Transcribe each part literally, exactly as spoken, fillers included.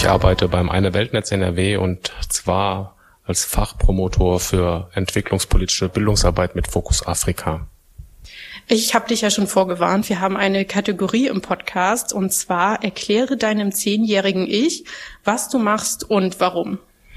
Ich arbeite beim Eine Weltnetz N R W und zwar als Fachpromotor für entwicklungspolitische Bildungsarbeit mit Fokus Afrika. Ich habe dich ja schon vorgewarnt, wir haben eine Kategorie im Podcast und zwar erkläre deinem zehnjährigen Ich, was du machst und warum.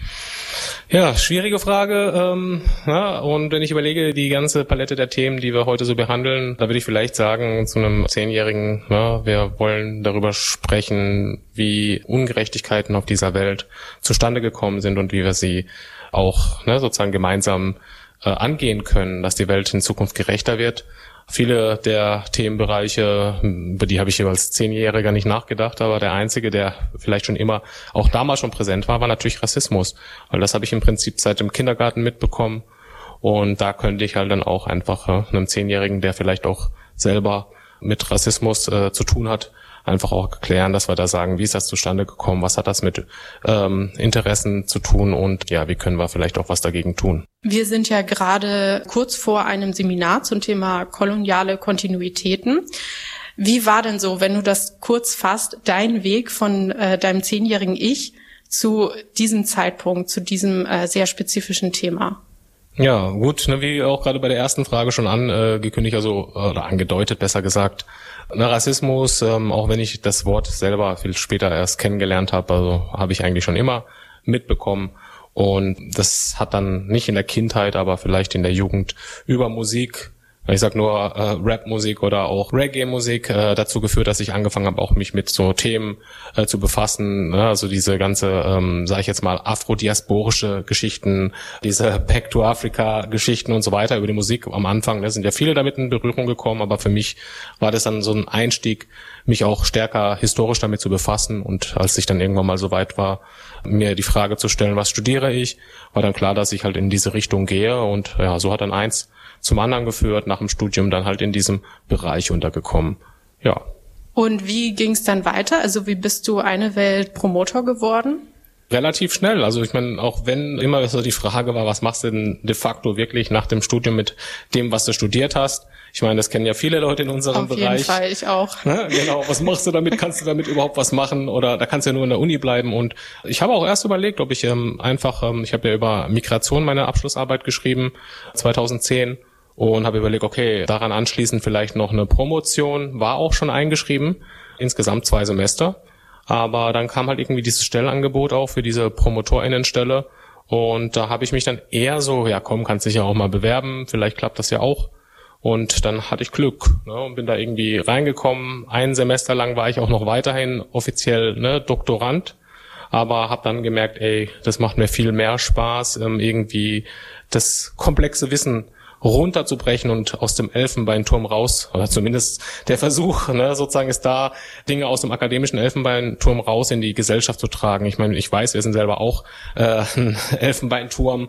Ja, schwierige Frage. Ähm, ja, und wenn ich überlege, die ganze Palette der Themen, die wir heute so behandeln, da würde ich vielleicht sagen zu einem Zehnjährigen, ja, wir wollen darüber sprechen, wie Ungerechtigkeiten auf dieser Welt zustande gekommen sind und wie wir sie auch ne, sozusagen gemeinsam äh, angehen können, dass die Welt in Zukunft gerechter wird. Viele der Themenbereiche, über die habe ich als Zehnjähriger nicht nachgedacht, aber der einzige, der vielleicht schon immer, auch damals schon präsent war, war natürlich Rassismus. Weil das habe ich im Prinzip seit dem Kindergarten mitbekommen. Und da könnte ich halt dann auch einfach äh, einem Zehnjährigen, der vielleicht auch selber mit Rassismus äh, zu tun hat, einfach auch erklären, dass wir da sagen, wie ist das zustande gekommen, was hat das mit ähm, Interessen zu tun und ja, wie können wir vielleicht auch was dagegen tun. Wir sind ja gerade kurz vor einem Seminar zum Thema koloniale Kontinuitäten. Wie war denn so, wenn du das kurz fasst, dein Weg von äh, deinem zehnjährigen Ich zu diesem Zeitpunkt, zu diesem äh, sehr spezifischen Thema? Ja, gut, ne, wie auch gerade bei der ersten Frage schon angekündigt, also oder angedeutet, besser gesagt, ne, Rassismus, ähm, auch wenn ich das Wort selber viel später erst kennengelernt habe, also habe ich eigentlich schon immer mitbekommen. Und das hat dann nicht in der Kindheit, aber vielleicht in der Jugend über Musik, ich sag nur äh, Rap-Musik oder auch Reggae-Musik äh, dazu geführt, dass ich angefangen habe, auch mich mit so Themen äh, zu befassen. Ne? Also diese ganze, ähm, sage ich jetzt mal, afrodiasporische Geschichten, diese Back-to-Africa-Geschichten und so weiter über die Musik am Anfang. Da sind ja viele damit in Berührung gekommen, aber für mich war das dann so ein Einstieg, mich auch stärker historisch damit zu befassen. Und als ich dann irgendwann mal so weit war, mir die Frage zu stellen, was studiere ich, war dann klar, dass ich halt in diese Richtung gehe. Und ja, so hat dann eins zum anderen geführt, nach dem Studium dann halt in diesem Bereich untergekommen. Ja. Und wie ging es dann weiter? Also wie bist du Eine Welt Promotor geworden? Relativ schnell. Also ich meine, auch wenn immer so die Frage war, was machst du denn de facto wirklich nach dem Studium mit dem, was du studiert hast? Ich meine, das kennen ja viele Leute in unserem Auf Bereich. Auf jeden Fall, ich auch. Ne? Genau, was machst du damit? Kannst du damit überhaupt was machen? Oder da kannst du ja nur in der Uni bleiben. Und ich habe auch erst überlegt, ob ich ähm, einfach, ähm, ich habe ja über Migration meine Abschlussarbeit geschrieben, zweitausendzehn. Und habe überlegt, okay, daran anschließend vielleicht noch eine Promotion, war auch schon eingeschrieben, insgesamt zwei Semester. Aber dann kam halt irgendwie dieses Stellenangebot auch für diese PromotorInnenstelle. Und da habe ich mich dann eher so, ja komm, kannst dich ja auch mal bewerben, vielleicht klappt das ja auch. Und dann hatte ich Glück, ne, und bin da irgendwie reingekommen. Ein Semester lang war ich auch noch weiterhin offiziell ne, Doktorand. Aber habe dann gemerkt, ey, das macht mir viel mehr Spaß, ähm, irgendwie das komplexe Wissen runterzubrechen und aus dem Elfenbeinturm raus, oder zumindest der Versuch, ne, sozusagen ist da, Dinge aus dem akademischen Elfenbeinturm raus in die Gesellschaft zu tragen. Ich meine, ich weiß, wir sind selber auch äh, ein Elfenbeinturm,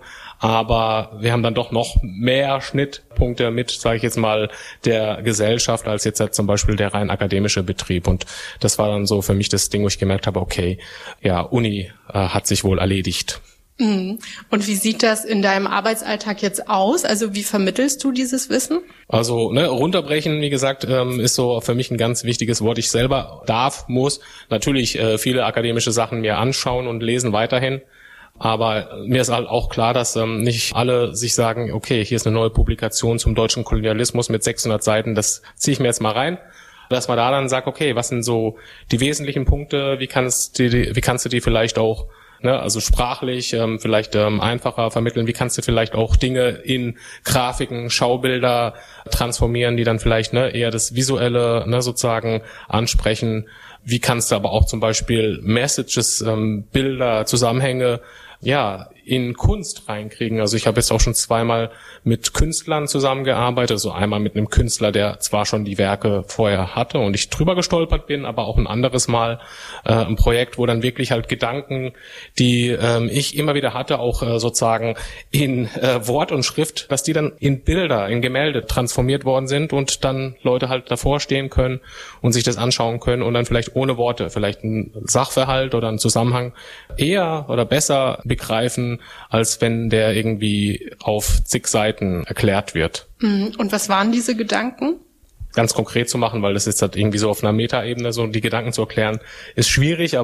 aber wir haben dann doch noch mehr Schnittpunkte mit, sage ich jetzt mal, der Gesellschaft, als jetzt halt zum Beispiel der rein akademische Betrieb. Und das war dann so für mich das Ding, wo ich gemerkt habe, okay, ja, Uni äh, hat sich wohl erledigt. Und wie sieht das in deinem Arbeitsalltag jetzt aus? Also wie vermittelst du dieses Wissen? Also ne, runterbrechen, wie gesagt, ähm, ist so für mich ein ganz wichtiges Wort. Ich selber darf, muss natürlich äh, viele akademische Sachen mir anschauen und lesen weiterhin. Aber mir ist halt auch klar, dass ähm, nicht alle sich sagen, okay, hier ist eine neue Publikation zum deutschen Kolonialismus mit sechshundert Seiten, das ziehe ich mir jetzt mal rein. Dass man da dann sagt, okay, was sind so die wesentlichen Punkte, wie kannst du die, wie kannst du die vielleicht auch Ne, also sprachlich ähm, vielleicht ähm, einfacher vermitteln. Wie kannst du vielleicht auch Dinge in Grafiken, Schaubilder transformieren, die dann vielleicht ne, eher das Visuelle ne, sozusagen ansprechen. Wie kannst du aber auch zum Beispiel Messages, ähm, Bilder, Zusammenhänge ja in Kunst reinkriegen. Also ich habe jetzt auch schon zweimal mit Künstlern zusammengearbeitet, also einmal mit einem Künstler, der zwar schon die Werke vorher hatte und ich drüber gestolpert bin, aber auch ein anderes Mal äh, ein Projekt, wo dann wirklich halt Gedanken, die ähm, ich immer wieder hatte, auch äh, sozusagen in äh, Wort und Schrift, dass die dann in Bilder, in Gemälde transformiert worden sind und dann Leute halt davor stehen können und sich das anschauen können und dann vielleicht ohne Worte, vielleicht einen Sachverhalt oder einen Zusammenhang eher oder besser begreifen, als wenn der irgendwie auf zig Seiten erklärt wird. Und was waren diese Gedanken? Ganz konkret zu machen, weil das ist halt irgendwie so auf einer Metaebene, so die Gedanken zu erklären, ist schwierig, aber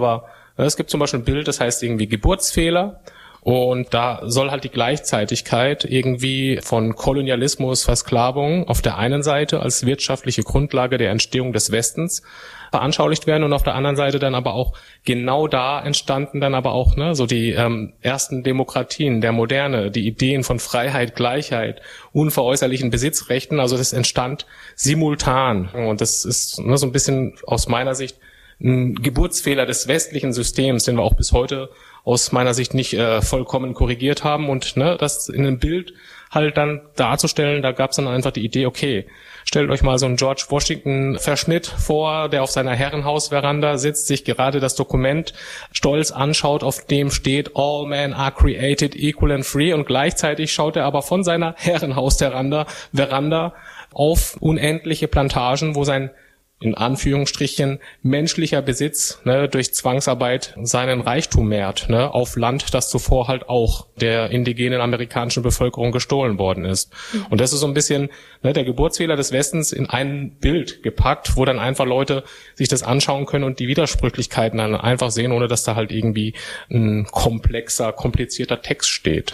Es gibt zum Beispiel ein Bild, das heißt irgendwie Geburtsfehler. Und da soll halt die Gleichzeitigkeit irgendwie von Kolonialismus, Versklavung auf der einen Seite als wirtschaftliche Grundlage der Entstehung des Westens veranschaulicht werden und auf der anderen Seite dann aber auch genau da entstanden dann aber auch ne so die ähm, ersten Demokratien der Moderne, die Ideen von Freiheit, Gleichheit, unveräußerlichen Besitzrechten. Also das entstand simultan und das ist ne, so ein bisschen aus meiner Sicht ein Geburtsfehler des westlichen Systems, den wir auch bis heute aus meiner Sicht nicht äh, vollkommen korrigiert haben. Und ne, das in einem Bild halt dann darzustellen, da gab es dann einfach die Idee, okay, stellt euch mal so einen George Washington-Verschnitt vor, der auf seiner Herrenhausveranda sitzt, sich gerade das Dokument stolz anschaut, auf dem steht, all men are created equal and free, und gleichzeitig schaut er aber von seiner Herrenhausveranda Veranda auf unendliche Plantagen, wo sein in Anführungsstrichen menschlicher Besitz ne, durch Zwangsarbeit seinen Reichtum mehrt, ne, auf Land, das zuvor halt auch der indigenen amerikanischen Bevölkerung gestohlen worden ist. Mhm. Und das ist so ein bisschen ne, der Geburtsfehler des Westens in ein Bild gepackt, wo dann einfach Leute sich das anschauen können und die Widersprüchlichkeiten dann einfach sehen, ohne dass da halt irgendwie ein komplexer, komplizierter Text steht.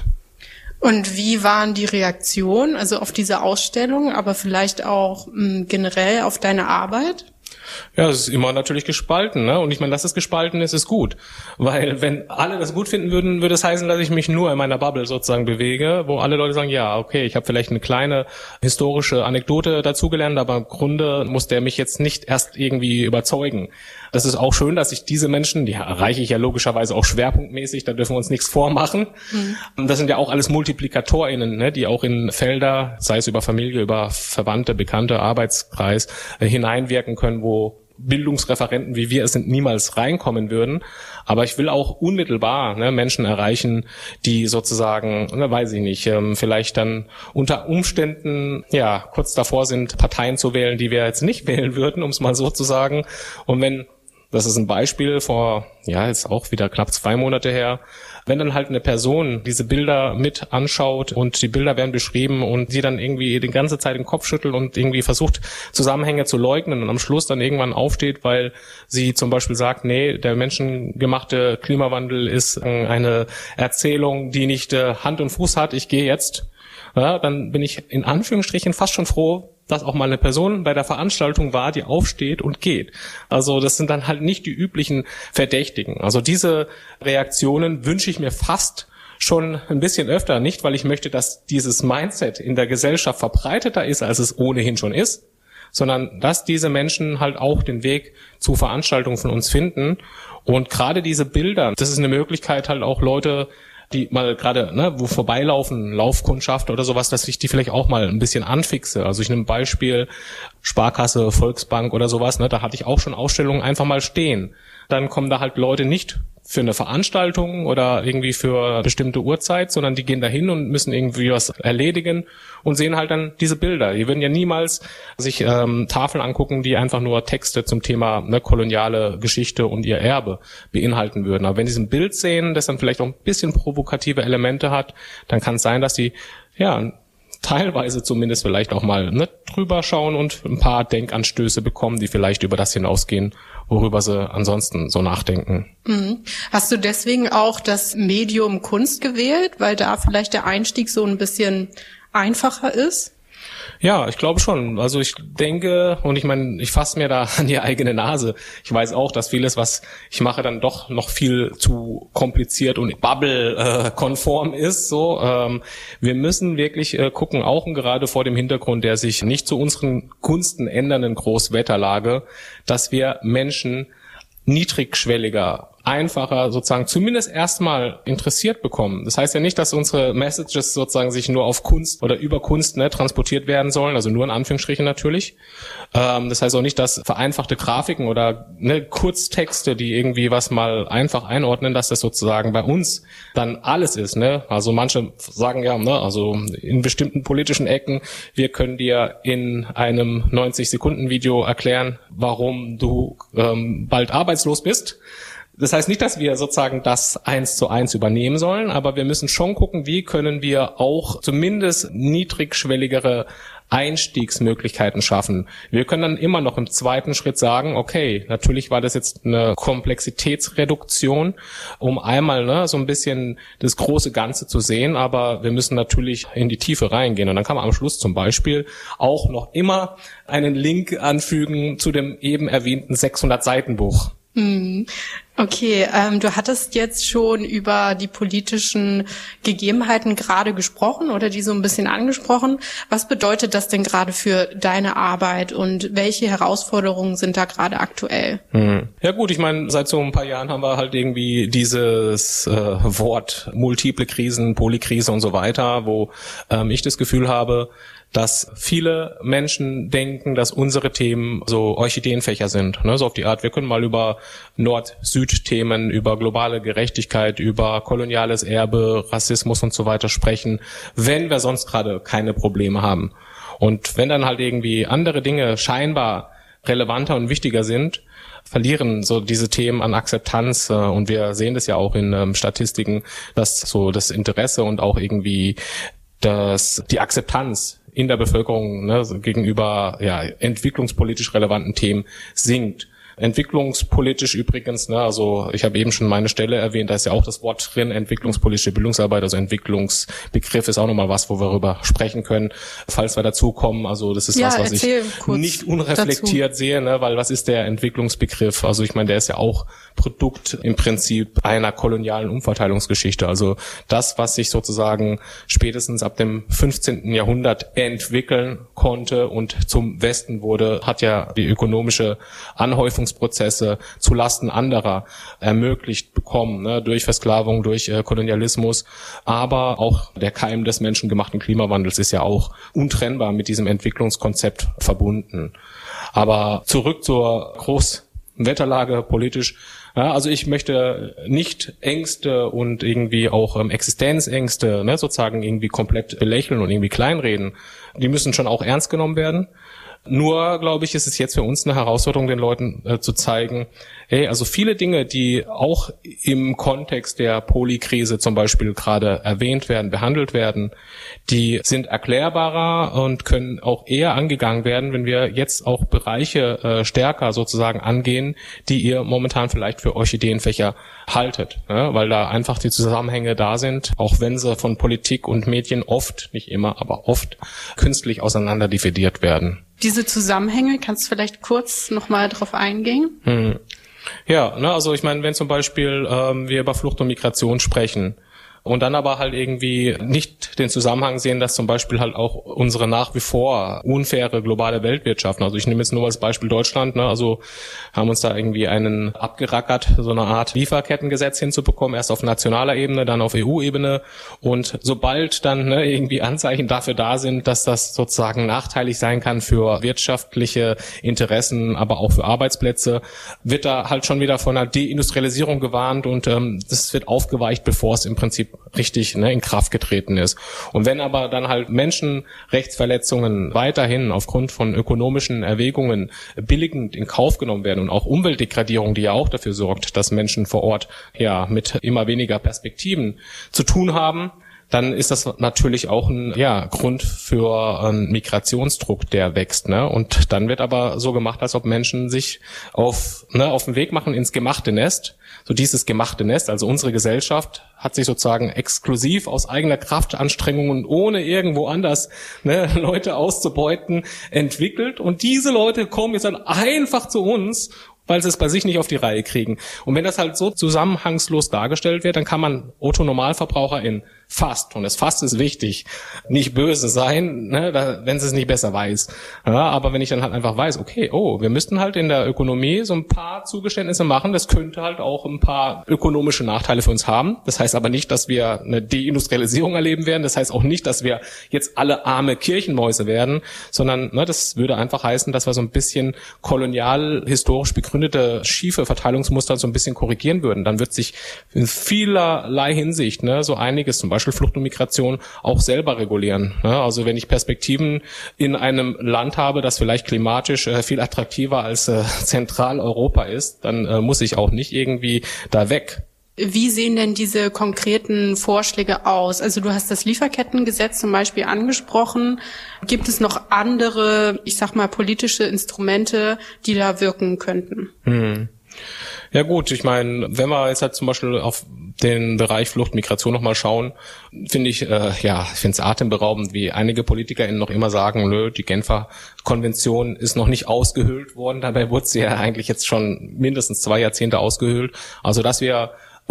Und wie waren die Reaktionen, also auf diese Ausstellung, aber vielleicht auch mh, generell auf deine Arbeit? Ja, es ist immer natürlich gespalten, ne? Und ich meine, dass es gespalten ist, ist gut. Weil wenn alle das gut finden würden, würde es heißen, dass ich mich nur in meiner Bubble sozusagen bewege, wo alle Leute sagen, ja, okay, ich habe vielleicht eine kleine historische Anekdote dazugelernt, aber im Grunde muss der mich jetzt nicht erst irgendwie überzeugen. Das ist auch schön, dass ich diese Menschen, die erreiche ich ja logischerweise auch schwerpunktmäßig, da dürfen wir uns nichts vormachen. Mhm. Das sind ja auch alles MultiplikatorInnen, ne, die auch in Felder, sei es über Familie, über Verwandte, Bekannte, Arbeitskreis, äh, hineinwirken können, wo Bildungsreferenten, wie wir es sind, niemals reinkommen würden. Aber ich will auch unmittelbar ne, Menschen erreichen, die sozusagen, ne, weiß ich nicht, ähm, vielleicht dann unter Umständen ja kurz davor sind, Parteien zu wählen, die wir jetzt nicht wählen würden, um es mal so zu sagen. Und wenn, das ist ein Beispiel vor, ja, jetzt auch wieder knapp zwei Monate her, wenn dann halt eine Person diese Bilder mit anschaut und die Bilder werden beschrieben und sie dann irgendwie die ganze Zeit den Kopf schüttelt und irgendwie versucht, Zusammenhänge zu leugnen und am Schluss dann irgendwann aufsteht, weil sie zum Beispiel sagt, nee, der menschengemachte Klimawandel ist eine Erzählung, die nicht Hand und Fuß hat, ich gehe jetzt, ja, dann bin ich in Anführungsstrichen fast schon froh, dass auch mal eine Person bei der Veranstaltung war, die aufsteht und geht. Also das sind dann halt nicht die üblichen Verdächtigen. Also diese Reaktionen wünsche ich mir fast schon ein bisschen öfter, nicht weil ich möchte, dass dieses Mindset in der Gesellschaft verbreiteter ist, als es ohnehin schon ist, sondern dass diese Menschen halt auch den Weg zu Veranstaltungen von uns finden. Und gerade diese Bilder, das ist eine Möglichkeit halt auch Leute, die mal gerade, ne, wo vorbeilaufen, Laufkundschaft oder sowas, dass ich die vielleicht auch mal ein bisschen anfixe. Also ich nehme ein Beispiel, Sparkasse, Volksbank oder sowas, ne, da hatte ich auch schon Ausstellungen einfach mal stehen. Dann kommen da halt Leute nicht für eine Veranstaltung oder irgendwie für eine bestimmte Uhrzeit, sondern die gehen dahin und müssen irgendwie was erledigen und sehen halt dann diese Bilder. Die würden ja niemals sich ähm, Tafeln angucken, die einfach nur Texte zum Thema ne, koloniale Geschichte und ihr Erbe beinhalten würden. Aber wenn sie ein Bild sehen, das dann vielleicht auch ein bisschen provokative Elemente hat, dann kann es sein, dass sie ja teilweise zumindest vielleicht auch mal ne, drüber schauen und ein paar Denkanstöße bekommen, die vielleicht über das hinausgehen, worüber sie ansonsten so nachdenken. Mhm. Hast du deswegen auch das Medium Kunst gewählt, weil da vielleicht der Einstieg so ein bisschen einfacher ist? Ja, ich glaube schon. Also ich denke, und ich meine, ich fasse mir da an die eigene Nase. Ich weiß auch, dass vieles, was ich mache, dann doch noch viel zu kompliziert und Bubble-konform ist. So, ähm, wir müssen wirklich äh, gucken, auch und gerade vor dem Hintergrund der sich nicht zu unseren Gunsten ändernden Großwetterlage, dass wir Menschen niedrigschwelliger, einfacher sozusagen zumindest erstmal interessiert bekommen. Das heißt ja nicht, dass unsere Messages sozusagen sich nur auf Kunst oder über Kunst ne, transportiert werden sollen, also nur in Anführungsstrichen natürlich. Ähm, das heißt auch nicht, dass vereinfachte Grafiken oder ne, Kurztexte, die irgendwie was mal einfach einordnen, dass das sozusagen bei uns dann alles ist. Ne? Also manche sagen ja, ne, also in bestimmten politischen Ecken, wir können dir in einem neunzig-Sekunden-Video erklären, warum du ähm, bald arbeitslos bist. Das heißt nicht, dass wir sozusagen das eins zu eins übernehmen sollen, aber wir müssen schon gucken, wie können wir auch zumindest niedrigschwelligere Einstiegsmöglichkeiten schaffen. Wir können dann immer noch im zweiten Schritt sagen, okay, natürlich war das jetzt eine Komplexitätsreduktion, um einmal ne, so ein bisschen das große Ganze zu sehen, aber wir müssen natürlich in die Tiefe reingehen. Und dann kann man am Schluss zum Beispiel auch noch immer einen Link anfügen zu dem eben erwähnten sechshundert-Seiten-Buch. Okay, ähm, du hattest jetzt schon über die politischen Gegebenheiten gerade gesprochen oder die so ein bisschen angesprochen. Was bedeutet das denn gerade für deine Arbeit und welche Herausforderungen sind da gerade aktuell? Hm. Ja gut, ich meine, seit so ein paar Jahren haben wir halt irgendwie dieses äh, Wort multiple Krisen, Polykrise und so weiter, wo ähm, ich das Gefühl habe, dass viele Menschen denken, dass unsere Themen so Orchideenfächer sind. Ne? So auf die Art, wir können mal über Nord-Süd-Themen, über globale Gerechtigkeit, über koloniales Erbe, Rassismus und so weiter sprechen, wenn wir sonst gerade keine Probleme haben. Und wenn dann halt irgendwie andere Dinge scheinbar relevanter und wichtiger sind, verlieren so diese Themen an Akzeptanz. Und wir sehen das ja auch in ähm, Statistiken, dass so das Interesse und auch irgendwie das, die Akzeptanz in der Bevölkerung ne, gegenüber ja, entwicklungspolitisch relevanten Themen sinkt. Entwicklungspolitisch übrigens, ne, also ich habe eben schon meine Stelle erwähnt, da ist ja auch das Wort drin, entwicklungspolitische Bildungsarbeit, also Entwicklungsbegriff ist auch nochmal was, wo wir darüber sprechen können, falls wir dazukommen. Also das ist ja, was, was ich nicht unreflektiert dazu. sehe, ne, weil was ist der Entwicklungsbegriff? Also ich meine, der ist ja auch Produkt im Prinzip einer kolonialen Umverteilungsgeschichte. Also das, was sich sozusagen spätestens ab dem fünfzehnten Jahrhundert entwickeln konnte und zum Westen wurde, hat ja die ökonomische Anhäufung Prozesse zu Lasten anderer ermöglicht bekommen, ne, durch Versklavung, durch äh, Kolonialismus, aber auch der Keim des menschengemachten Klimawandels ist ja auch untrennbar mit diesem Entwicklungskonzept verbunden. Aber zurück zur Großwetterlage politisch. Ja, also ich möchte nicht Ängste und irgendwie auch ähm, Existenzängste ne, sozusagen irgendwie komplett belächeln und irgendwie kleinreden. Die müssen schon auch ernst genommen werden. Nur, glaube ich, ist es jetzt für uns eine Herausforderung, den Leuten äh, zu zeigen, hey, also viele Dinge, die auch im Kontext der Polykrise zum Beispiel gerade erwähnt werden, behandelt werden, die sind erklärbarer und können auch eher angegangen werden, wenn wir jetzt auch Bereiche äh, stärker sozusagen angehen, die ihr momentan vielleicht für Orchideenfächer haltet, ja, weil da einfach die Zusammenhänge da sind, auch wenn sie von Politik und Medien oft, nicht immer, aber oft künstlich auseinander dividiert werden. Diese Zusammenhänge, kannst du vielleicht kurz nochmal drauf eingehen? Hm. Ja, ne, also ich meine, wenn zum Beispiel ähm, wir über Flucht und Migration sprechen und dann aber halt irgendwie nicht den Zusammenhang sehen, dass zum Beispiel halt auch unsere nach wie vor unfaire globale Weltwirtschaft, also ich nehme jetzt nur als Beispiel Deutschland, ne, also haben uns da irgendwie einen abgerackert, so eine Art Lieferkettengesetz hinzubekommen, erst auf nationaler Ebene, dann auf E U-Ebene und sobald dann ne, irgendwie Anzeichen dafür da sind, dass das sozusagen nachteilig sein kann für wirtschaftliche Interessen, aber auch für Arbeitsplätze, wird da halt schon wieder von einer Deindustrialisierung gewarnt und ähm, das wird aufgeweicht, bevor es im Prinzip richtig ne, in Kraft getreten ist. Und wenn aber dann halt Menschenrechtsverletzungen weiterhin aufgrund von ökonomischen Erwägungen billigend in Kauf genommen werden und auch Umweltdegradierung, die ja auch dafür sorgt, dass Menschen vor Ort ja mit immer weniger Perspektiven zu tun haben, dann ist das natürlich auch ein ja, Grund für einen Migrationsdruck, der wächst. Ne? Und dann wird aber so gemacht, als ob Menschen sich auf, ne, auf den Weg machen ins gemachte Nest. So dieses gemachte Nest, also unsere Gesellschaft, hat sich sozusagen exklusiv aus eigener Kraftanstrengung und ohne irgendwo anders ne, Leute auszubeuten entwickelt. Und diese Leute kommen jetzt dann einfach zu uns, weil sie es bei sich nicht auf die Reihe kriegen. Und wenn das halt so zusammenhangslos dargestellt wird, dann kann man Otto-Normalverbraucherin fast, und das fast ist wichtig, nicht böse sein, ne, da, wenn sie es nicht besser weiß. Ja, aber wenn ich dann halt einfach weiß, okay, oh, wir müssten halt in der Ökonomie so ein paar Zugeständnisse machen, das könnte halt auch ein paar ökonomische Nachteile für uns haben. Das heißt aber nicht, dass wir eine Deindustrialisierung erleben werden. Das heißt auch nicht, dass wir jetzt alle arme Kirchenmäuse werden, sondern ne, das würde einfach heißen, dass wir so ein bisschen kolonial, historisch begründete, schiefe Verteilungsmuster so ein bisschen korrigieren würden. Dann wird sich in vielerlei Hinsicht ne, so einiges, zum Beispiel Flucht und Migration, auch selber regulieren. Ne? Also wenn ich Perspektiven in einem Land habe, das vielleicht klimatisch äh, viel attraktiver als äh, Zentraleuropa ist, dann äh, muss ich auch nicht irgendwie da weg. Wie sehen denn diese konkreten Vorschläge aus? Also du hast das Lieferkettengesetz zum Beispiel angesprochen. Gibt es noch andere, ich sag mal, politische Instrumente, die da wirken könnten? Hm. Ja gut, ich meine, wenn wir jetzt halt zum Beispiel auf den Bereich Flucht, Migration nochmal schauen, finde ich, äh, ja, ich finde es atemberaubend, wie einige PolitikerInnen noch immer sagen, nö, die Genfer Konvention ist noch nicht ausgehöhlt worden. Dabei wurde sie ja eigentlich jetzt schon mindestens zwei Jahrzehnte ausgehöhlt. Also dass wir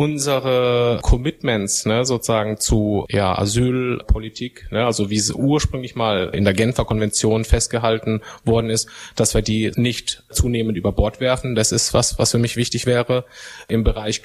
unsere Commitments, ne, sozusagen zu ja Asylpolitik, ne, also wie es ursprünglich mal in der Genfer Konvention festgehalten worden ist, dass wir die nicht zunehmend über Bord werfen. Das ist was, was für mich wichtig wäre. Im Bereich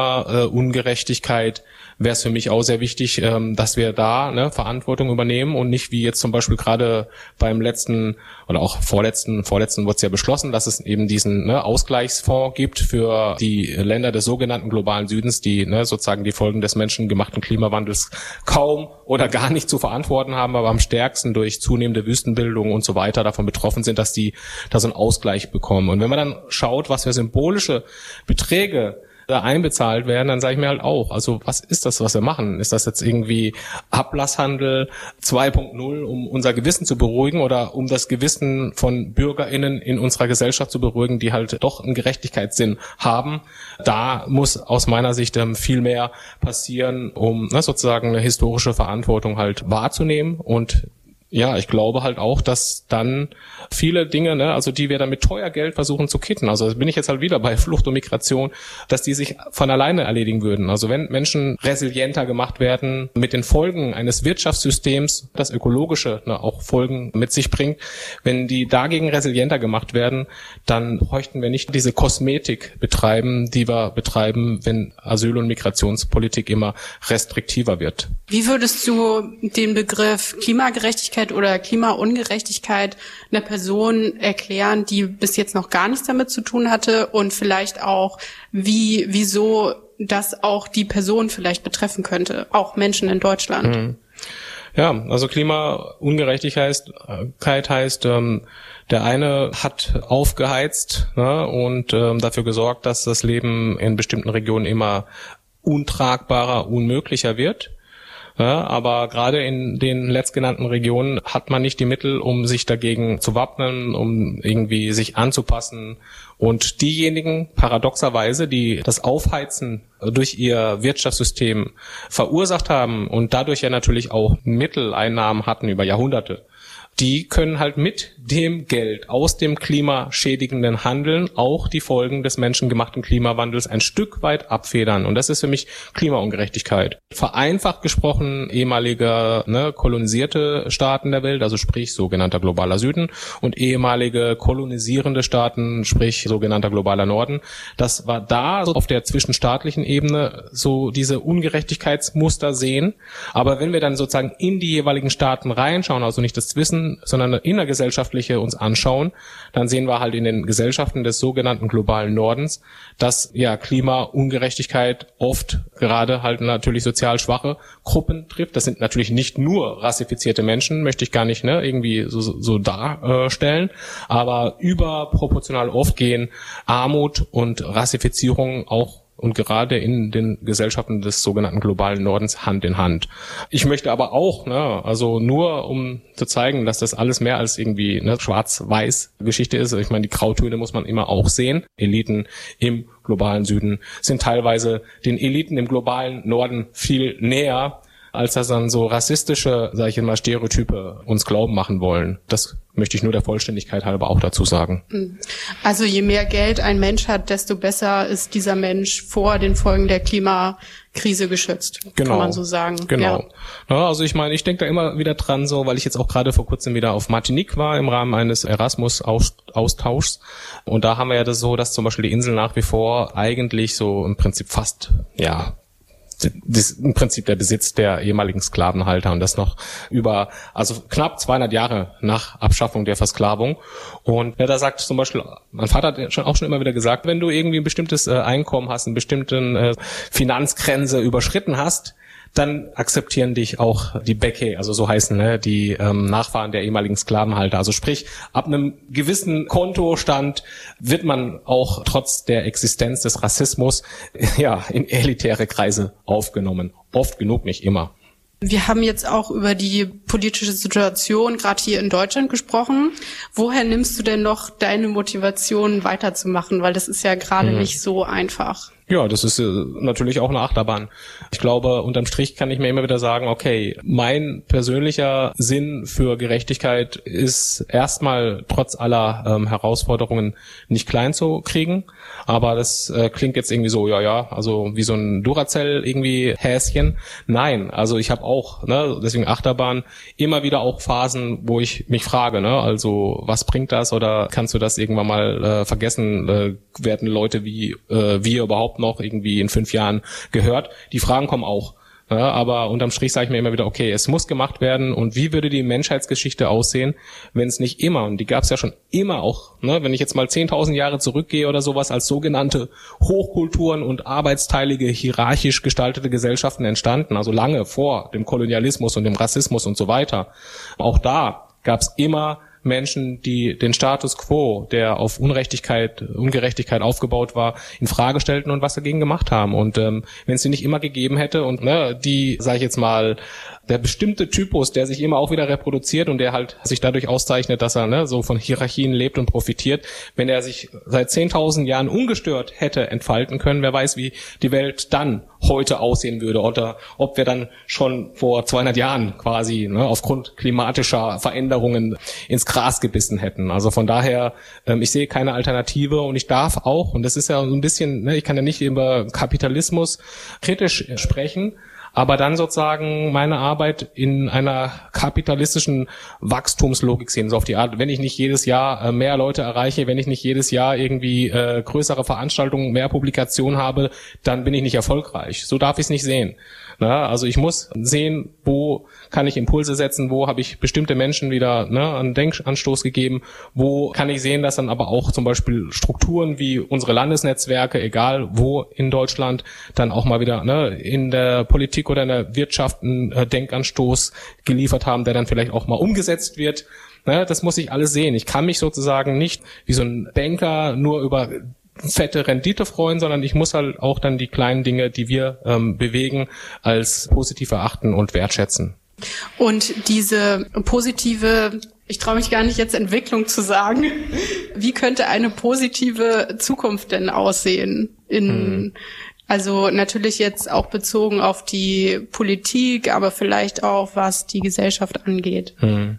Klimaungerechtigkeit wäre es für mich auch sehr wichtig, ähm, dass wir da ne, Verantwortung übernehmen und nicht wie jetzt zum Beispiel gerade beim letzten oder auch vorletzten, vorletzten wurde es ja beschlossen, dass es eben diesen ne, Ausgleichsfonds gibt für die Länder des sogenannten globalen Südens, die ne, sozusagen die Folgen des menschengemachten Klimawandels kaum oder gar nicht zu verantworten haben, aber am stärksten durch zunehmende Wüstenbildung und so weiter davon betroffen sind, dass die da so einen Ausgleich bekommen. Und wenn man dann schaut, was für symbolische Beträge da einbezahlt werden, dann sage ich mir halt auch, also was ist das, was wir machen? Ist das jetzt irgendwie Ablasshandel zwei Punkt null, um unser Gewissen zu beruhigen oder um das Gewissen von BürgerInnen in unserer Gesellschaft zu beruhigen, die halt doch einen Gerechtigkeitssinn haben? Da muss aus meiner Sicht ähm, viel mehr passieren, um ne, sozusagen eine historische Verantwortung halt wahrzunehmen. Und ja, ich glaube halt auch, dass dann viele Dinge, ne, also die wir dann mit teuer Geld versuchen zu kitten, also bin ich jetzt halt wieder bei Flucht und Migration, dass die sich von alleine erledigen würden. Also wenn Menschen resilienter gemacht werden mit den Folgen eines Wirtschaftssystems, das ökologische ne, auch Folgen mit sich bringt, wenn die dagegen resilienter gemacht werden, dann bräuchten wir nicht diese Kosmetik betreiben, die wir betreiben, wenn Asyl- und Migrationspolitik immer restriktiver wird. Wie würdest du den Begriff Klimagerechtigkeit oder Klimaungerechtigkeit einer Person erklären, die bis jetzt noch gar nichts damit zu tun hatte und vielleicht auch, wie, wieso das auch die Person vielleicht betreffen könnte, auch Menschen in Deutschland? Mhm. Ja, also Klimaungerechtigkeit heißt, heißt ähm, der eine hat aufgeheizt ne, und ähm, dafür gesorgt, dass das Leben in bestimmten Regionen immer untragbarer, unmöglicher wird. Ja, aber gerade in den letztgenannten Regionen hat man nicht die Mittel, um sich dagegen zu wappnen, um irgendwie sich anzupassen. Und diejenigen, paradoxerweise, die das Aufheizen durch ihr Wirtschaftssystem verursacht haben und dadurch ja natürlich auch Mitteleinnahmen hatten über Jahrhunderte, die können halt mit dem Geld aus dem klimaschädigenden Handeln auch die Folgen des menschengemachten Klimawandels ein Stück weit abfedern. Und das ist für mich Klimaungerechtigkeit. Vereinfacht gesprochen ehemalige ne, kolonisierte Staaten der Welt, also sprich sogenannter globaler Süden, und ehemalige kolonisierende Staaten, sprich sogenannter globaler Norden. Das war da so auf der zwischenstaatlichen Ebene so diese Ungerechtigkeitsmuster sehen. Aber wenn wir dann sozusagen in die jeweiligen Staaten reinschauen, also nicht das Wissen, sondern eine innergesellschaftliche uns anschauen, dann sehen wir halt in den Gesellschaften des sogenannten globalen Nordens, dass ja Klimaungerechtigkeit oft gerade halt natürlich sozial schwache Gruppen trifft. Das sind natürlich nicht nur rassifizierte Menschen, möchte ich gar nicht ne, irgendwie so, so darstellen, aber überproportional oft gehen Armut und Rassifizierung auch und gerade in den Gesellschaften des sogenannten globalen Nordens Hand in Hand. Ich möchte aber auch, ne, also nur um zu zeigen, dass das alles mehr als irgendwie eine schwarz-weiß Geschichte ist. Ich meine, die Grautöne muss man immer auch sehen. Eliten im globalen Süden sind teilweise den Eliten im globalen Norden viel näher, als dass dann so rassistische, sage ich mal, Stereotype uns glauben machen wollen. Das möchte ich nur der Vollständigkeit halber auch dazu sagen. Also je mehr Geld ein Mensch hat, desto besser ist dieser Mensch vor den Folgen der Klimakrise geschützt, genau. Kann man so sagen. Genau. Ja. Ja, also ich meine, ich denke da immer wieder dran, so, weil ich jetzt auch gerade vor kurzem wieder auf Martinique war im Rahmen eines Erasmus-Austauschs. Und da haben wir ja das so, dass zum Beispiel die Insel nach wie vor eigentlich so im Prinzip fast, ja, das ist im Prinzip der Besitz der ehemaligen Sklavenhalter und das noch über, also knapp zweihundert Jahre nach Abschaffung der Versklavung. Und ja, da sagt zum Beispiel, mein Vater hat schon auch schon immer wieder gesagt, wenn du irgendwie ein bestimmtes äh, Einkommen hast, eine bestimmte äh, Finanzgrenze überschritten hast, dann akzeptieren dich auch die Beke, also so heißen ne, die ähm, Nachfahren der ehemaligen Sklavenhalter. Also sprich, ab einem gewissen Kontostand wird man auch trotz der Existenz des Rassismus ja in elitäre Kreise aufgenommen. Oft genug, nicht immer. Wir haben jetzt auch über die politische Situation gerade hier in Deutschland gesprochen. Woher nimmst du denn noch deine Motivation weiterzumachen? Weil das ist ja gerade mhm. nicht so einfach. Ja, das ist äh, natürlich auch eine Achterbahn. Ich glaube, unterm Strich kann ich mir immer wieder sagen, okay, mein persönlicher Sinn für Gerechtigkeit ist erstmal trotz aller ähm, Herausforderungen nicht klein zu kriegen. Aber das äh, klingt jetzt irgendwie so, ja, ja, also wie so ein Duracell irgendwie Häschen. Nein, also ich habe auch, ne, deswegen Achterbahn, immer wieder auch Phasen, wo ich mich frage, ne, also was bringt das oder kannst du das irgendwann mal äh, vergessen? Äh, werden Leute wie äh, wir überhaupt noch irgendwie in fünf Jahren gehört? Die Fragen kommen auch. Ja, aber unterm Strich sage ich mir immer wieder, okay, es muss gemacht werden. Und wie würde die Menschheitsgeschichte aussehen, wenn es nicht immer, und die gab es ja schon immer auch, ne, wenn ich jetzt mal zehntausend Jahre zurückgehe oder sowas, als sogenannte Hochkulturen und arbeitsteilige, hierarchisch gestaltete Gesellschaften entstanden, also lange vor dem Kolonialismus und dem Rassismus und so weiter. Auch da gab es immer Menschen, die den Status quo, der auf Unrechtigkeit, Ungerechtigkeit aufgebaut war, in Frage stellten und was dagegen gemacht haben. Und ähm, wenn es die nicht immer gegeben hätte und ne, die, sage ich jetzt mal, der bestimmte Typus, der sich immer auch wieder reproduziert und der halt sich dadurch auszeichnet, dass er ne, so von Hierarchien lebt und profitiert, wenn er sich seit zehntausend Jahren ungestört hätte entfalten können, wer weiß, wie die Welt dann heute aussehen würde oder ob wir dann schon vor zweihundert Jahren quasi ne, aufgrund klimatischer Veränderungen ins Gras gebissen hätten. Also von daher, ähm, ich sehe keine Alternative und ich darf auch, und das ist ja so ein bisschen, ne, ich kann ja nicht über Kapitalismus kritisch sprechen, aber dann sozusagen meine Arbeit in einer kapitalistischen Wachstumslogik sehen, so auf die Art, wenn ich nicht jedes Jahr äh, mehr Leute erreiche, wenn ich nicht jedes Jahr irgendwie äh, größere Veranstaltungen, mehr Publikationen habe, dann bin ich nicht erfolgreich. So darf ich es nicht sehen. Na, also ich muss sehen, wo kann ich Impulse setzen, wo habe ich bestimmte Menschen wieder ne, einen Denkanstoß gegeben, wo kann ich sehen, dass dann aber auch zum Beispiel Strukturen wie unsere Landesnetzwerke, egal wo in Deutschland, dann auch mal wieder ne, in der Politik oder in der Wirtschaft einen äh, Denkanstoß geliefert haben, der dann vielleicht auch mal umgesetzt wird. Ne, das muss ich alles sehen. Ich kann mich sozusagen nicht wie so ein Banker nur über fette Rendite freuen, sondern ich muss halt auch dann die kleinen Dinge, die wir ähm, bewegen, als positiv erachten und wertschätzen. Und diese positive, ich traue mich gar nicht jetzt Entwicklung zu sagen, wie könnte eine positive Zukunft denn aussehen? In hm. Also natürlich jetzt auch bezogen auf die Politik, aber vielleicht auch, was die Gesellschaft angeht. Hm.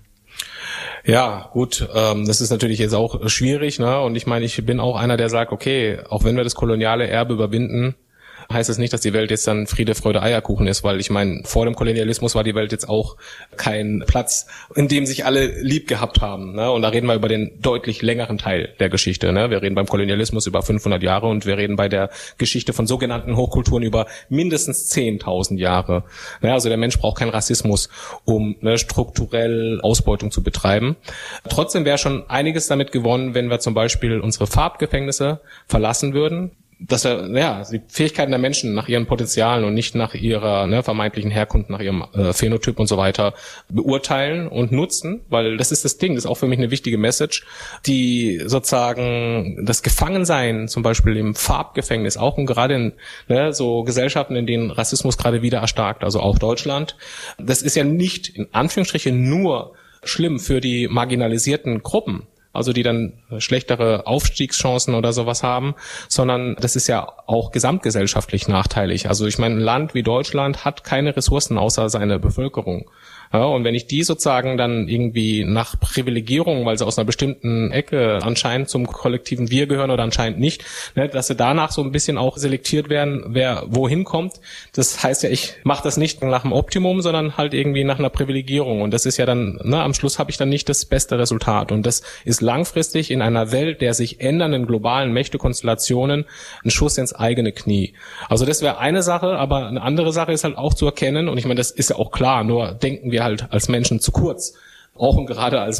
Ja, gut, ähm, das ist natürlich jetzt auch schwierig, ne? Und ich meine, ich bin auch einer, der sagt, okay, auch wenn wir das koloniale Erbe überwinden, heißt es nicht, dass die Welt jetzt dann Friede, Freude, Eierkuchen ist, weil ich meine, vor dem Kolonialismus war die Welt jetzt auch kein Platz, in dem sich alle lieb gehabt haben, ne? Und da reden wir über den deutlich längeren Teil der Geschichte, ne? Wir reden beim Kolonialismus über fünfhundert Jahre und wir reden bei der Geschichte von sogenannten Hochkulturen über mindestens zehntausend Jahre. Ne? Also der Mensch braucht keinen Rassismus, um ne, strukturell Ausbeutung zu betreiben. Trotzdem wäre schon einiges damit gewonnen, wenn wir zum Beispiel unsere Farbgefängnisse verlassen würden, dass er, ja, die Fähigkeiten der Menschen nach ihren Potenzialen und nicht nach ihrer ne, vermeintlichen Herkunft, nach ihrem äh, Phänotyp und so weiter beurteilen und nutzen, weil das ist das Ding, das ist auch für mich eine wichtige Message, die sozusagen das Gefangensein zum Beispiel im Farbgefängnis, auch und gerade in ne, so Gesellschaften, in denen Rassismus gerade wieder erstarkt, also auch Deutschland, das ist ja nicht in Anführungsstrichen nur schlimm für die marginalisierten Gruppen, also die dann schlechtere Aufstiegschancen oder sowas haben, sondern das ist ja auch gesamtgesellschaftlich nachteilig. Also ich meine, ein Land wie Deutschland hat keine Ressourcen außer seine Bevölkerung. Ja, und wenn ich die sozusagen dann irgendwie nach Privilegierung, weil sie aus einer bestimmten Ecke anscheinend zum kollektiven Wir gehören oder anscheinend nicht, ne, dass sie danach so ein bisschen auch selektiert werden, wer wohin kommt. Das heißt ja, ich mache das nicht nach dem Optimum, sondern halt irgendwie nach einer Privilegierung. Und das ist ja dann, ne, am Schluss habe ich dann nicht das beste Resultat. Und das ist langfristig in einer Welt der sich ändernden globalen Mächtekonstellationen ein Schuss ins eigene Knie. Also das wäre eine Sache, aber eine andere Sache ist halt auch zu erkennen, und ich meine, das ist ja auch klar, nur denken wir halt als Menschen zu kurz. Auch und gerade als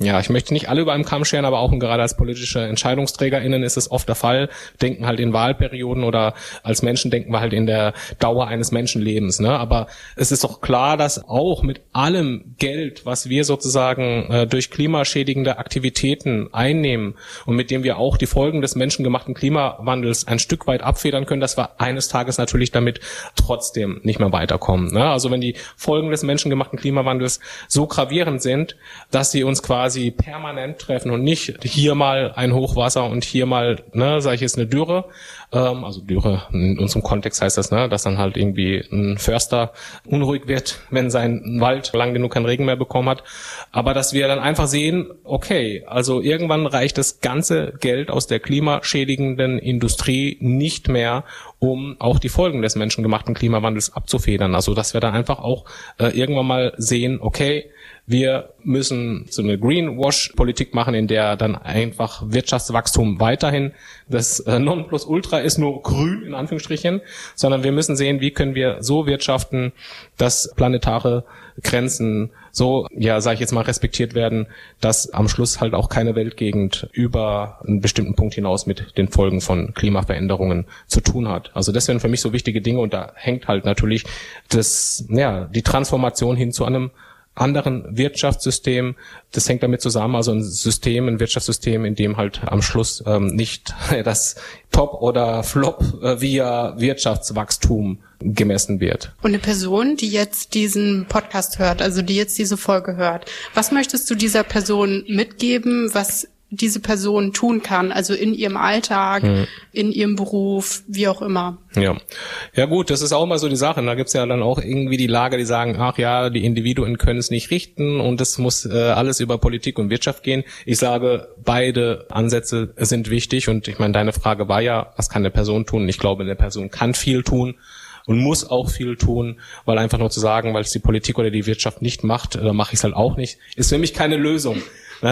Ja, ich möchte nicht alle über einen Kamm scheren, aber auch gerade als politische EntscheidungsträgerInnen ist es oft der Fall, denken halt in Wahlperioden oder als Menschen denken wir halt in der Dauer eines Menschenlebens, ne? Aber es ist doch klar, dass auch mit allem Geld, was wir sozusagen äh, durch klimaschädigende Aktivitäten einnehmen und mit dem wir auch die Folgen des menschengemachten Klimawandels ein Stück weit abfedern können, dass wir eines Tages natürlich damit trotzdem nicht mehr weiterkommen, ne? Also wenn die Folgen des menschengemachten Klimawandels so gravierend sind, dass sie uns quasi sie permanent treffen und nicht hier mal ein Hochwasser und hier mal, ne, sage ich jetzt, eine Dürre. Ähm, also Dürre in unserem Kontext heißt das, ne, dass dann halt irgendwie ein Förster unruhig wird, wenn sein Wald lang genug keinen Regen mehr bekommen hat. Aber dass wir dann einfach sehen, okay, also irgendwann reicht das ganze Geld aus der klimaschädigenden Industrie nicht mehr, um auch die Folgen des menschengemachten Klimawandels abzufedern. Also dass wir dann einfach auch äh, irgendwann mal sehen, okay, wir müssen so eine Greenwash-Politik machen, in der dann einfach Wirtschaftswachstum weiterhin das äh, Nonplusultra ist, nur grün in Anführungsstrichen, sondern wir müssen sehen, wie können wir so wirtschaften, dass planetare Grenzen so, ja, sage ich jetzt mal, respektiert werden, dass am Schluss halt auch keine Weltgegend über einen bestimmten Punkt hinaus mit den Folgen von Klimaveränderungen zu tun hat. Also das sind für mich so wichtige Dinge und da hängt halt natürlich das, ja, die Transformation hin zu einem anderen Wirtschaftssystem, das hängt damit zusammen, also ein System, ein Wirtschaftssystem, in dem halt am Schluss ähm, nicht das Top oder Flop äh, via Wirtschaftswachstum gemessen wird. Und eine Person, die jetzt diesen Podcast hört, also die jetzt diese Folge hört, was möchtest du dieser Person mitgeben, was diese Person tun kann, also in ihrem Alltag, hm. in ihrem Beruf, wie auch immer. Ja, ja gut, das ist auch immer so die Sache. Da gibt's ja dann auch irgendwie die Lager, die sagen, ach ja, die Individuen können es nicht richten und es muss äh, alles über Politik und Wirtschaft gehen. Ich sage, beide Ansätze sind wichtig und ich meine, deine Frage war ja, was kann eine Person tun? Ich glaube, eine Person kann viel tun und muss auch viel tun, weil einfach nur zu sagen, weil es die Politik oder die Wirtschaft nicht macht, dann mache ich es halt auch nicht, ist für mich keine Lösung.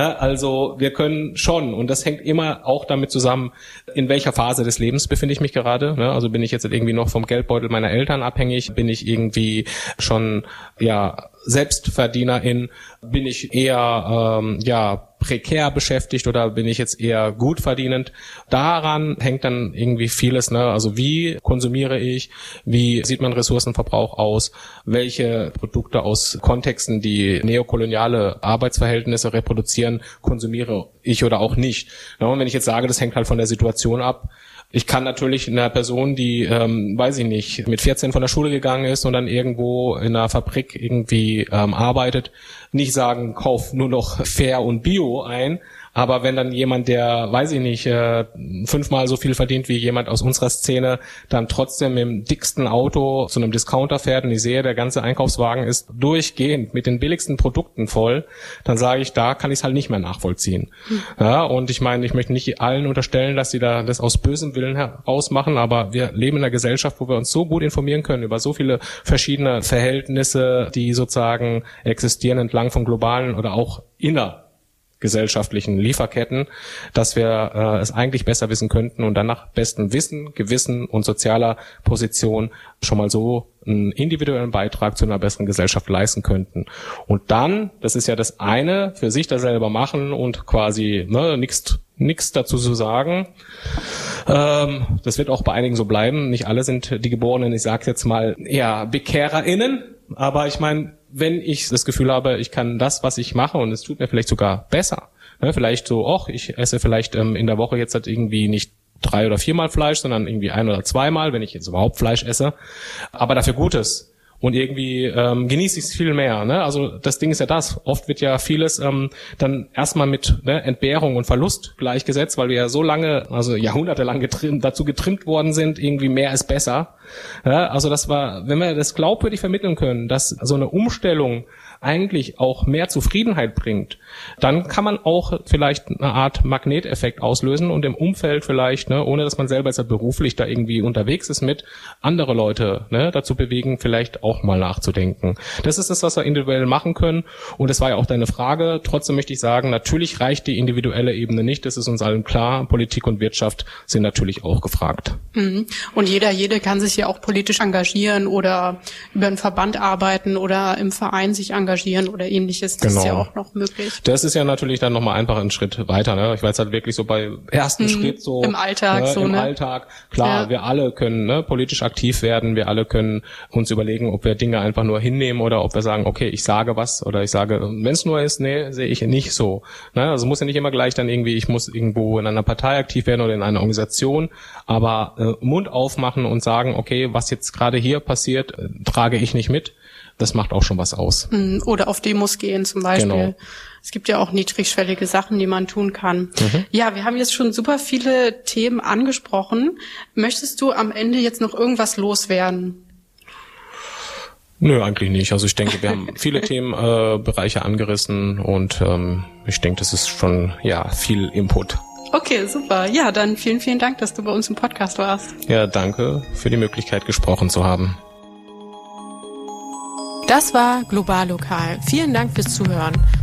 Also wir können schon, und das hängt immer auch damit zusammen, in welcher Phase des Lebens befinde ich mich gerade. Also bin ich jetzt irgendwie noch vom Geldbeutel meiner Eltern abhängig, bin ich irgendwie schon ja Selbstverdienerin, bin ich eher ähm, ja prekär beschäftigt oder bin ich jetzt eher gut verdienend? Daran hängt dann irgendwie vieles, ne? Also wie konsumiere ich? Wie sieht mein Ressourcenverbrauch aus? Welche Produkte aus Kontexten, die neokoloniale Arbeitsverhältnisse reproduzieren, konsumiere ich oder auch nicht? Und wenn ich jetzt sage, das hängt halt von der Situation ab, ich kann natürlich einer Person, die, ähm, weiß ich nicht, mit vierzehn von der Schule gegangen ist und dann irgendwo in einer Fabrik irgendwie ähm, arbeitet, nicht sagen, kauf nur noch fair und bio ein. Aber wenn dann jemand, der, weiß ich nicht, äh, fünfmal so viel verdient wie jemand aus unserer Szene, dann trotzdem mit dem dicksten Auto zu einem Discounter fährt und ich sehe, der ganze Einkaufswagen ist durchgehend mit den billigsten Produkten voll, dann sage ich, da kann ich es halt nicht mehr nachvollziehen. Mhm. Ja, und ich meine, ich möchte nicht allen unterstellen, dass sie da das aus bösem Willen heraus machen, aber wir leben in einer Gesellschaft, wo wir uns so gut informieren können über so viele verschiedene Verhältnisse, die sozusagen existieren entlang von globalen oder auch inner gesellschaftlichen Lieferketten, dass wir äh, es eigentlich besser wissen könnten und dann nach bestem Wissen, Gewissen und sozialer Position schon mal so einen individuellen Beitrag zu einer besseren Gesellschaft leisten könnten. Und dann, das ist ja das eine, für sich das selber machen und quasi ne, nichts nichts dazu zu sagen. Ähm, das wird auch bei einigen so bleiben. Nicht alle sind die Geborenen, ich sage jetzt mal, eher BekehrerInnen, aber ich meine, wenn ich das Gefühl habe, ich kann das, was ich mache und es tut mir vielleicht sogar besser. Ne, vielleicht so, ach, ich esse vielleicht ähm, in der Woche jetzt halt irgendwie nicht drei oder viermal Fleisch, sondern irgendwie ein oder zweimal, wenn ich jetzt überhaupt Fleisch esse. Aber dafür Gutes. Und irgendwie ähm, genieße ich es viel mehr. Ne? Also das Ding ist ja das. Oft wird ja vieles ähm, dann erstmal mit ne, Entbehrung und Verlust gleichgesetzt, weil wir ja so lange, also jahrhundertelang getrimmt, dazu getrimmt worden sind, irgendwie mehr ist besser. Ja, also das war, wenn wir das glaubwürdig vermitteln können, dass so eine Umstellung eigentlich auch mehr Zufriedenheit bringt, dann kann man auch vielleicht eine Art Magneteffekt auslösen und im Umfeld vielleicht, ne, ohne dass man selber jetzt beruflich da irgendwie unterwegs ist mit, andere Leute ne, dazu bewegen, vielleicht auch auch mal nachzudenken. Das ist das, was wir individuell machen können. Und das war ja auch deine Frage. Trotzdem möchte ich sagen, natürlich reicht die individuelle Ebene nicht. Das ist uns allen klar. Politik und Wirtschaft sind natürlich auch gefragt. Und jeder, jede kann sich ja auch politisch engagieren oder über einen Verband arbeiten oder im Verein sich engagieren oder ähnliches. Das genau. ist ja auch noch möglich. Das ist ja natürlich dann nochmal einfach ein Schritt weiter. Ne? Ich weiß halt wirklich so bei ersten mhm. Schritt so. Im Alltag ne, so, Im ne? Alltag. Klar, ja. wir alle können ne, politisch aktiv werden. Wir alle können uns überlegen, ob wir Dinge einfach nur hinnehmen oder ob wir sagen, okay, ich sage was oder ich sage, wenn es nur ist, nee, sehe ich nicht so. Ne? Also muss ja nicht immer gleich dann irgendwie, ich muss irgendwo in einer Partei aktiv werden oder in einer Organisation, aber äh, Mund aufmachen und sagen, okay, was jetzt gerade hier passiert, äh, trage ich nicht mit. Das macht auch schon was aus. Oder auf Demos gehen zum Beispiel. Genau. Es gibt ja auch niedrigschwellige Sachen, die man tun kann. Mhm. Ja, wir haben jetzt schon super viele Themen angesprochen. Möchtest du am Ende jetzt noch irgendwas loswerden? Nö, eigentlich nicht. Also ich denke, wir haben viele Themenbereiche äh, angerissen und ähm, ich denke, das ist schon ja viel Input. Okay, super. Ja, dann vielen, vielen Dank, dass du bei uns im Podcast warst. Ja, danke für die Möglichkeit, gesprochen zu haben. Das war Global Lokal. Vielen Dank fürs Zuhören.